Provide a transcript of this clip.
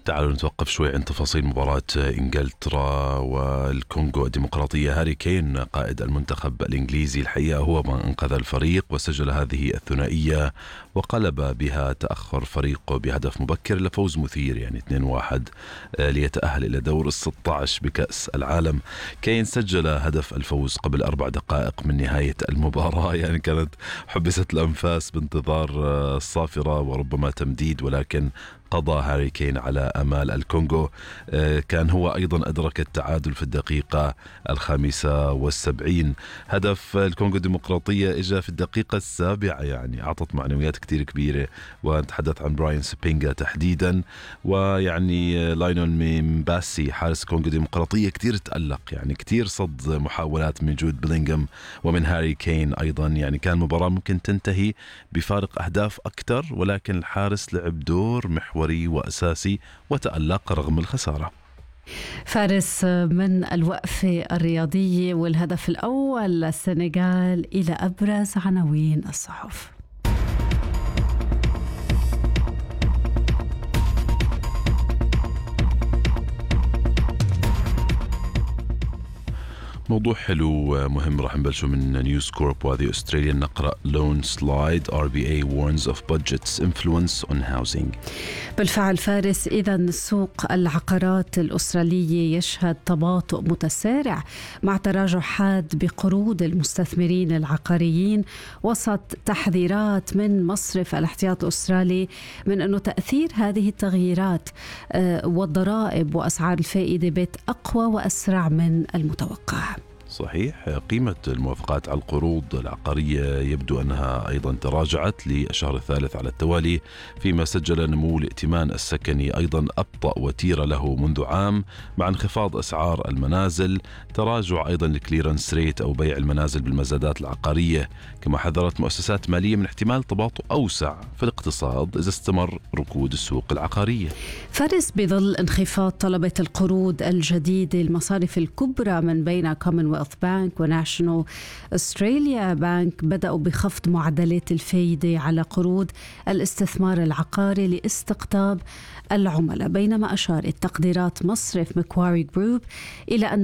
تعالوا نتوقف شوي عن تفاصيل مباراة إنجلترا والكونغو الديمقراطية. هاري كين قائد المنتخب الإنجليزي الحقيقة هو من أنقذ الفريق وسجل هذه الثنائية وقلب بها تأخر فريقه بهدف مبكر لفوز مثير، يعني 2-1 ليتأهل إلى دور ال16 بكأس العالم. كين سجل هدف الفوز قبل 4 دقائق من نهاية المباراة، يعني كانت حبست الأنفاس بانتظار الصافرة وربما تمديد، ولكن قضى هاري كين على أمال الكونغو. كان هو أيضا أدرك التعادل في الدقيقة 75. هدف الكونغو الديمقراطية إجا في الدقيقة 7، يعني أعطت معنويات كتير كبيرة، ونتحدث عن براين سبينغا تحديدا. ويعني لاينون مباسي حارس الكونغو الديمقراطية كتير تألق، يعني كتير صد محاولات من جود بلينغهام ومن هاري كين أيضا. يعني كان مباراة ممكن تنتهي بفارق أهداف أكتر، ولكن الحارس لعب دور محوري وأساسي وتألق رغم الخسارة. فارس من الوقفة الرياضية والهدف الأول للسنغال إلى أبرز عناوين الصحف. موضوع حلو مهم راح نبلشه من نيوز كورب وهذه أستراليا. نقرأ لون سلايد RBA warns of budget's influence on housing. بالفعل فارس، إذن سوق العقارات الأسترالية يشهد تباطؤ متسارع مع تراجع حاد بقروض المستثمرين العقاريين، وسط تحذيرات من مصرف الاحتياط الأسترالي من أنه تأثير هذه التغييرات والضرائب وأسعار الفائدة بات أقوى وأسرع من المتوقع. صحيح، قيمة الموافقات على القروض العقارية يبدو أنها أيضا تراجعت للشهر الثالث على التوالي، فيما سجل نمو الائتمان السكني أيضا أبطأ وتيرة له منذ عام مع انخفاض أسعار المنازل، تراجع أيضا الكليرنس ريت أو بيع المنازل بالمزادات العقارية. كما حذرت مؤسسات مالية من احتمال تباطؤ أوسع في الاقتصاد إذا استمر ركود السوق العقارية. فارس، بظل انخفاض طلبة القروض الجديدة، المصارف الكبرى من بين كومنولث بانك وناشونال أستراليا بانك بدأوا بخفض معدلات الفايدة على قروض الاستثمار العقاري لاستقطاب العملاء، بينما أشارت تقديرات مصرف مكواري جروب إلى أن